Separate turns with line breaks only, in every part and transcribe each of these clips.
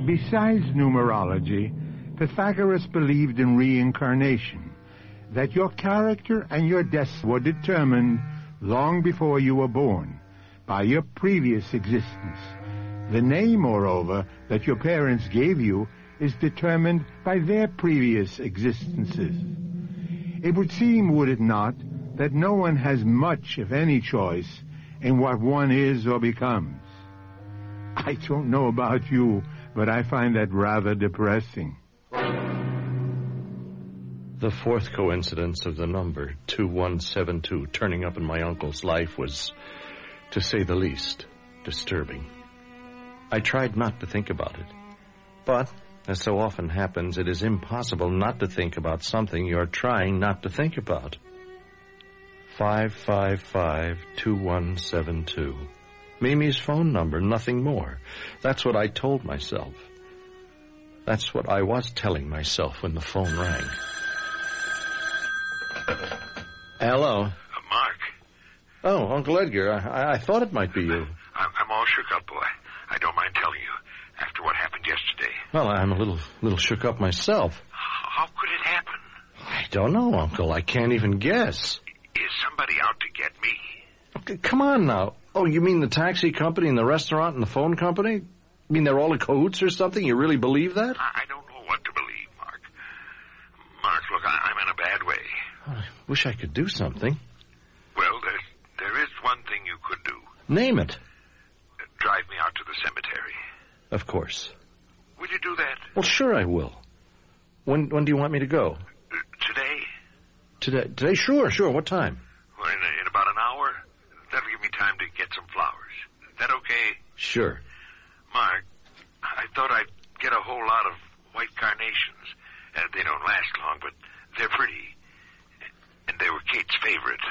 Besides numerology, Pythagoras believed in reincarnation, that your character and your destiny were determined long before you were born by your previous existence. The name, moreover, that your parents gave you is determined by their previous existences. It would seem, would it not, that no one has much, if any, choice in what one is or becomes. I don't know about you, but I find that rather depressing.
The fourth coincidence of the number 2172 turning up in my uncle's life was, to say the least, disturbing. I tried not to think about it. But, as so often happens, it is impossible not to think about something you're trying not to think about. 555-2172. Mimi's phone number, nothing more. That's what I told myself. That's what I was telling myself when the phone rang. Hello.
Mark.
Oh, Uncle Edgar, I thought it might be you.
I'm all shook up, boy. I don't mind telling you, after what happened yesterday.
Well, I'm a little shook up myself.
How could it happen?
I don't know, Uncle. I can't even guess.
Is somebody out to get me?
Okay, come on now. Oh, you mean the taxi company and the restaurant and the phone company? You mean they're all in cahoots or something? You really believe that?
I don't know what to believe, Mark. Mark, look, I'm in a bad way.
I wish I could do something.
Well, there is one thing you could do.
Name it.
Drive me out to the cemetery.
Of course.
Will you do that?
Well, sure I will. When do you want me to go?
Today?
Today? Sure. What time?
Well, in about an hour. That'll give me time to get some flowers. Is that okay?
Sure.
Mark, I thought I'd get a whole lot of white carnations. They don't last long, but they're pretty. And they were Kate's favorite.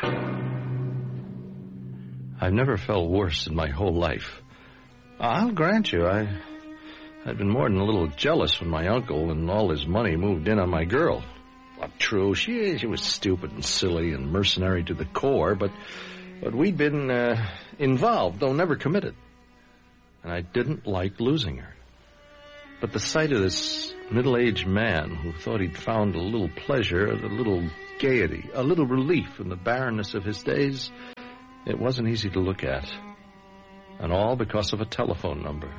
I've never felt worse in my whole life. I'll grant you, I'd been more than a little jealous when my uncle and all his money moved in on my girl. Well, true, she was stupid and silly and mercenary to the core, but we'd been involved, though never committed. And I didn't like losing her. But the sight of this middle-aged man who thought he'd found a little pleasure, a little gaiety, a little relief in the barrenness of his days, it wasn't easy to look at. And all because of a telephone number,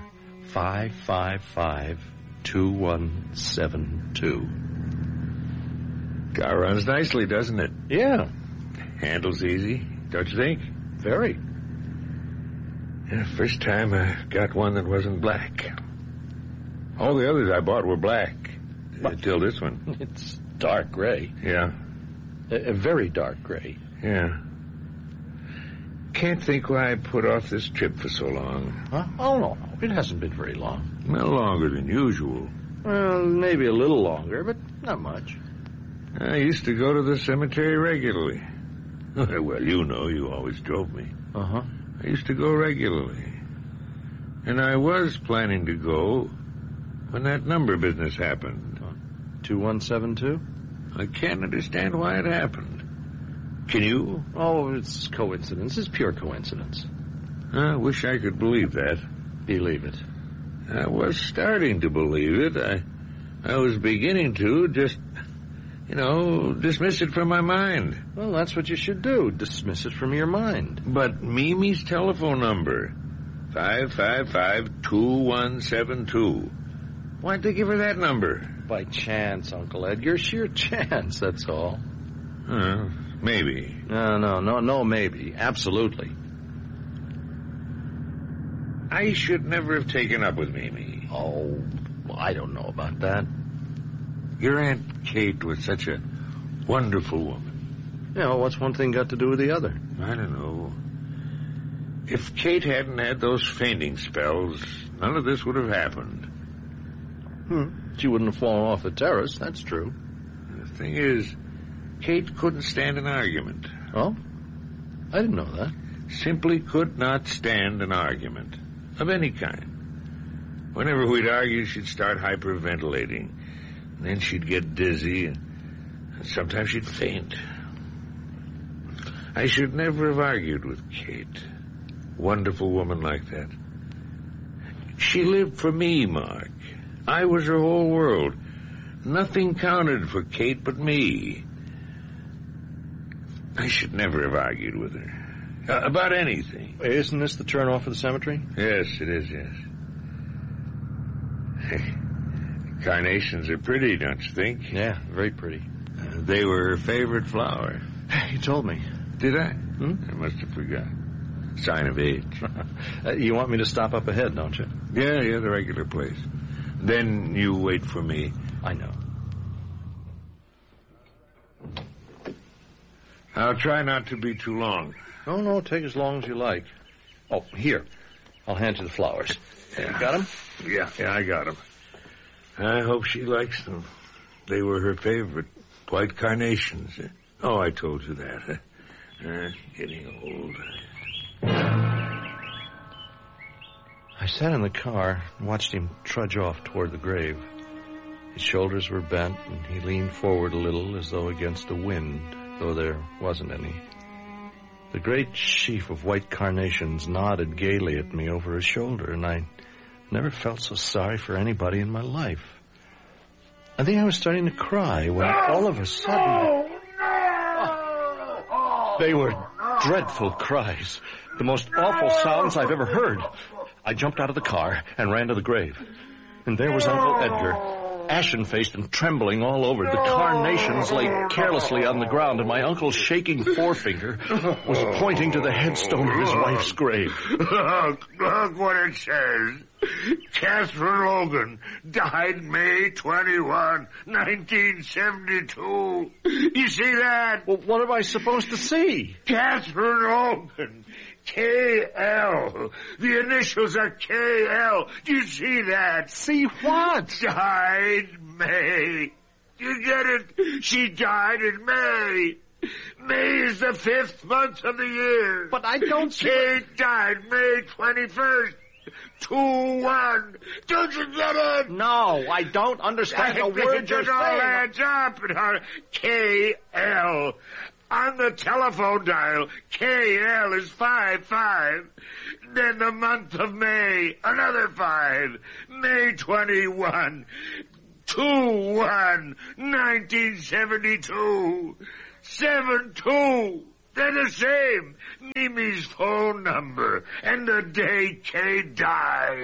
555-2172.
Car runs nicely, doesn't it?
Yeah.
Handles easy, don't you think?
Very.
Yeah, first time I got one that wasn't black. All the others I bought were black. Until this one.
It's dark gray.
Yeah.
A very dark gray.
Yeah. Can't think why I put off this trip for so long.
Huh? Oh, no. It hasn't been very long.
Well, longer than usual.
Well, maybe a little longer, but not much.
I used to go to the cemetery regularly. Well, you always drove me.
Uh-huh.
I used to go regularly. And I was planning to go when that number business happened.
2172?
I can't understand why it happened. Can you?
Oh, it's coincidence. It's pure coincidence.
I wish I could believe that.
Believe it.
I was starting to believe it. I was beginning to just, dismiss it from my mind.
Well, that's what you should do. Dismiss it from your mind.
But Mimi's telephone number, 555-2172. Why'd they give her that number?
By chance, Uncle Edgar. Sheer chance, that's all.
Maybe.
No, maybe. Absolutely.
I should never have taken up with Mimi.
Oh, well, I don't know about that.
Your Aunt Kate was such a wonderful woman.
What's one thing got to do with the other?
I don't know. If Kate hadn't had those fainting spells, none of this would have happened.
She wouldn't have fallen off the terrace, that's true.
The thing is, Kate couldn't stand an argument.
Oh? I didn't know that.
Simply could not stand an argument. Of any kind. Whenever we'd argue, she'd start hyperventilating. And then she'd get dizzy, and sometimes she'd faint. I should never have argued with Kate. Wonderful woman like that. She lived for me, Mark. I was her whole world. Nothing counted for Kate but me. I should never have argued with her. About anything.
Isn't this the turnoff of the cemetery?
Yes, it is, yes. Carnations are pretty, don't you think?
Yeah, very pretty.
They were her favorite flower.
You told me.
Did I? I must have forgotten. Sign of age.
You want me to stop up ahead, don't you?
Yeah, the regular place. Then you wait for me.
I know.
I'll try not to be too long.
No, take as long as you like. Oh, here. I'll hand you the flowers.
Yeah.
You got them?
Yeah, I got them. I hope she likes them. They were her favorite. White carnations. Oh, I told you that. Getting old.
I sat in the car and watched him trudge off toward the grave. His shoulders were bent, and he leaned forward a little as though against a wind, though there wasn't any. The great sheaf of white carnations nodded gaily at me over his shoulder, and I never felt so sorry for anybody in my life. I think I was starting to cry when all of a sudden... They were dreadful cries, the most awful sounds I've ever heard. I jumped out of the car and ran to the grave. And there was Uncle Edgar, ashen-faced and trembling all over. The carnations lay carelessly on the ground, and my uncle's shaking forefinger was pointing to the headstone of his wife's grave.
Look what it says. Catherine Logan died May 21, 1972. You see that?
Well, what am I supposed to see?
Catherine Logan. K.L. The initials are K.L. Do you see that?
See what?
Died May. You get it? She died in May. May is the 5th month of the year.
But I don't see...
Kate died May 21st. 2-1. Don't you get it?
No, I don't understand a word you're saying.
All adds up. K.L. On the telephone dial, K.L. is 55. Then the month of May, another 5. May 21. 2-1. 1972. 7-2. They're the same. Mimi's phone number and the day Kay died.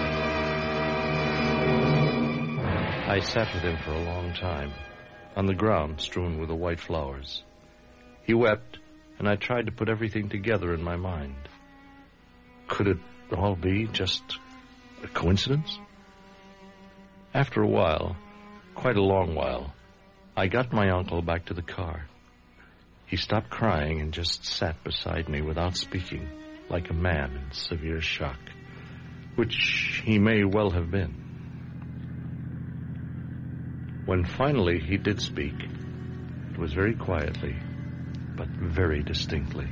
I sat with him for a long time, on the ground strewn with the white flowers. He wept, and I tried to put everything together in my mind. Could it all be just a coincidence? After a while, quite a long while, I got my uncle back to the car. He stopped crying and just sat beside me without speaking, like a man in severe shock, which he may well have been. When finally he did speak, it was very quietly, but very distinctly.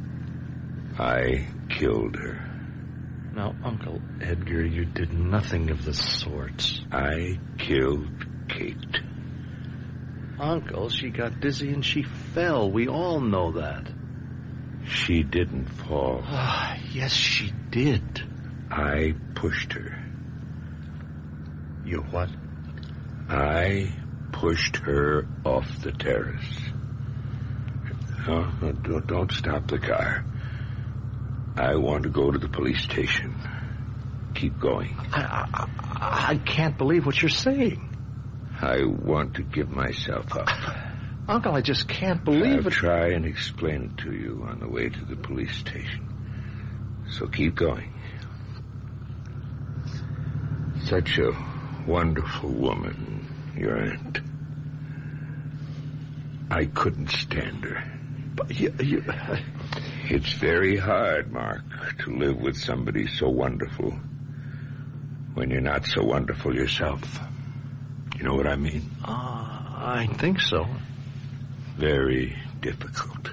I killed her.
Now, Uncle Edgar, you did nothing of the sort.
I killed Kate.
Uncle, she got dizzy and she fell. We all know that.
She didn't fall.
Yes, she did.
I pushed her.
You what?
I pushed her off the terrace. No, don't stop the car. I want to go to the police station. Keep going.
I can't believe what you're saying.
I want to give myself up.
Uncle, I just can't believe
I'll
it.
try and explain it to you on the way to the police station. So keep going. Such a wonderful woman, your aunt. I couldn't stand her.
But
It's very hard, Mark, to live with somebody so wonderful when you're not so wonderful yourself. You know what I mean?
I think so.
Very difficult.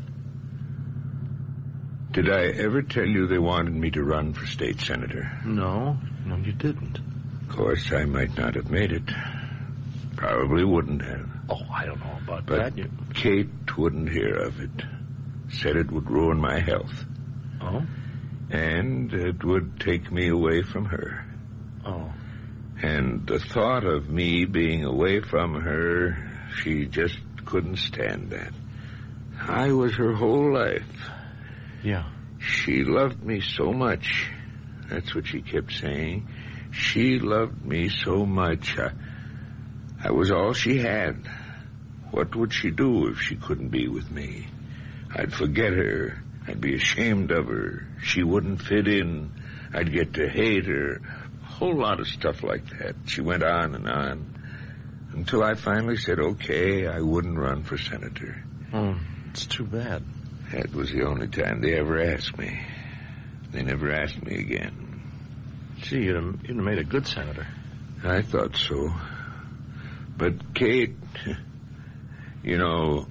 Did I ever tell you they wanted me to run for state senator?
No, you didn't.
Of course, I might not have made it. Probably wouldn't have.
Oh, I don't know about
But
that.
Kate wouldn't hear of it. Said it would ruin my health.
Oh?
And it would take me away from her.
Oh.
And the thought of me being away from her, she just couldn't stand that. I was her whole life.
Yeah.
She loved me so much. That's what she kept saying. She loved me so much. I was all she had. What would she do if she couldn't be with me? I'd forget her. I'd be ashamed of her. She wouldn't fit in. I'd get to hate her. A whole lot of stuff like that. She went on and on. Until I finally said, okay, I wouldn't run for senator.
Oh, it's too bad.
That was the only time they ever asked me. They never asked me again.
Gee, you'd have made a good senator.
I thought so. But Kate, you know,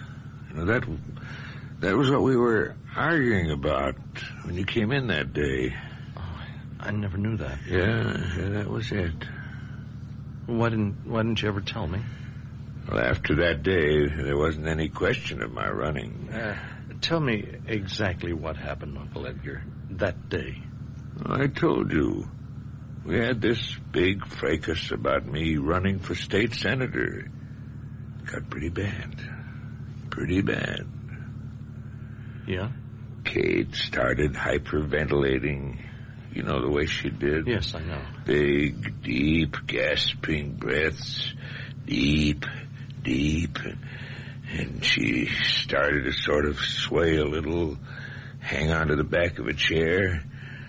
that was what we were arguing about when you came in that day.
Oh, I never knew that.
Yeah, that was it.
Why didn't you ever tell me?
Well, after that day, there wasn't any question of my running.
Tell me exactly what happened, Uncle Edgar, that day.
I told you. We had this big fracas about me running for state senator. It got pretty bad. Pretty bad.
Yeah?
Kate started hyperventilating. You know the way she did?
Yes, I know.
Big, deep, gasping breaths. Deep, deep. And she started to sort of sway a little, hang onto the back of a chair.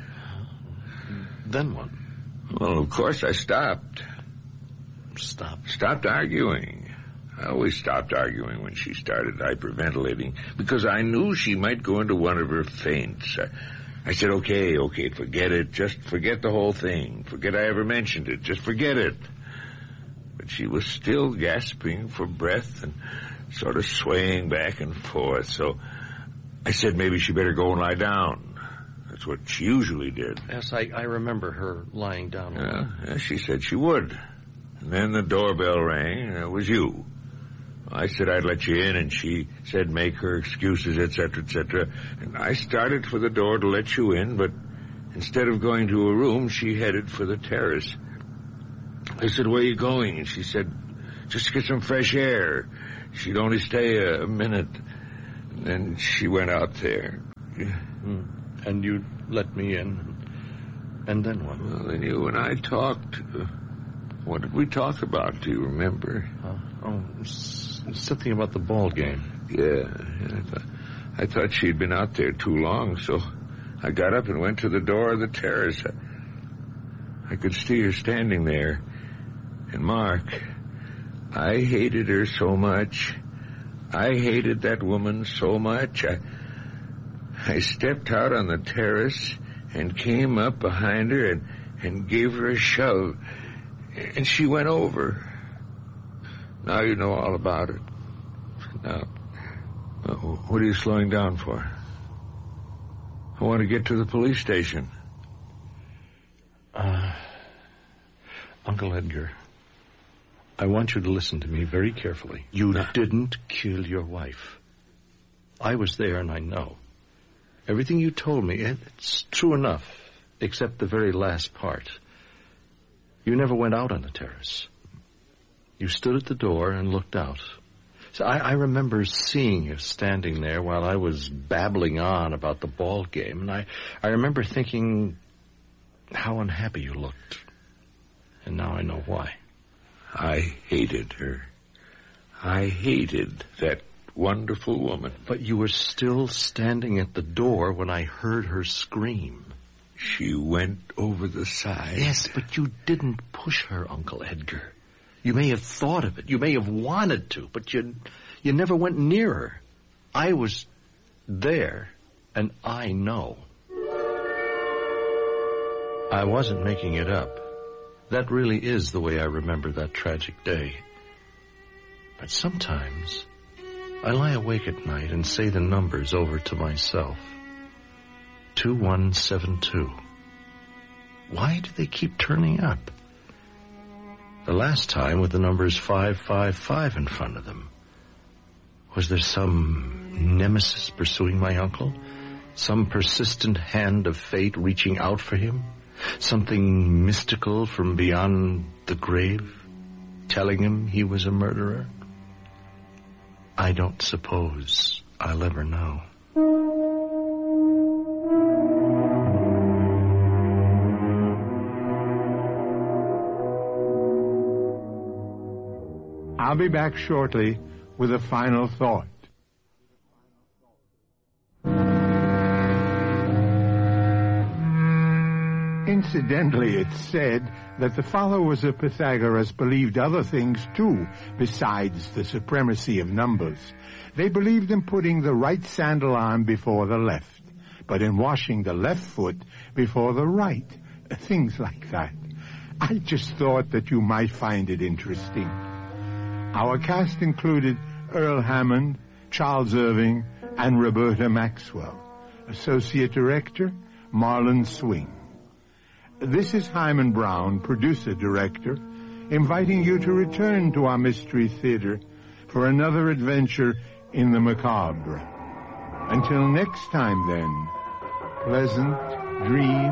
Then what?
Well, of course I stopped.
Stopped
arguing. I always stopped arguing when she started hyperventilating because I knew she might go into one of her faints. I said, okay, forget it. Just forget the whole thing. Forget I ever mentioned it. Just forget it. But she was still gasping for breath and sort of swaying back and forth. So I said maybe she better go and lie down. That's what she usually did.
Yes, I remember her lying down.
Yeah, she said she would. And then the doorbell rang, and it was you. I said I'd let you in, and she said make her excuses, etc., etc. And I started for the door to let you in, but instead of going to a room, she headed for the terrace. I said, where are you going? And she said, just to get some fresh air. She'd only stay a minute. And then she went out there.
And you let me in. And then what?
Well, then you and I talked. What did we talk about? Do you remember?
Something about the ball game.
Yeah. I thought she'd been out there too long, so I got up and went to the door of the terrace. I could see her standing there. And Mark, I hated her so much. I hated that woman so much. I stepped out on the terrace and came up behind her and gave her a shove. And she went over. Now you know all about it. Now, what are you slowing down for? I want to get to the police station.
Uncle Edgar, I want you to listen to me very carefully. You didn't kill your wife. I was there and I know. Everything you told me, it's true enough, except the very last part. You never went out on the terrace. You stood at the door and looked out. So I remember seeing you standing there while I was babbling on about the ball game, and I remember thinking how unhappy you looked. And now I know why.
I hated her. I hated that wonderful woman.
But you were still standing at the door when I heard her scream.
She went over the side.
Yes, but you didn't push her, Uncle Edgar. You may have thought of it. You may have wanted to, but you never went near her. I was there, and I know. I wasn't making it up. That really is the way I remember that tragic day. But sometimes I lie awake at night and say the numbers over to myself. 2172. Why do they keep turning up? The last time with the numbers 555 in front of them. Was there some nemesis pursuing my uncle? Some persistent hand of fate reaching out for him? Something mystical from beyond the grave, telling him he was a murderer? I don't suppose I'll ever know.
I'll be back shortly with a final thought. Incidentally, it's said that the followers of Pythagoras believed other things too, besides the supremacy of numbers. They believed in putting the right sandal on before the left, but in washing the left foot before the right. Things like that. I just thought that you might find it interesting. Our cast included Earl Hammond, Charles Irving, and Roberta Maxwell. Associate Director, Marlon Swing. This is Hyman Brown, Producer-Director, inviting you to return to our Mystery Theater for another adventure in the macabre. Until next time, then, pleasant dreams.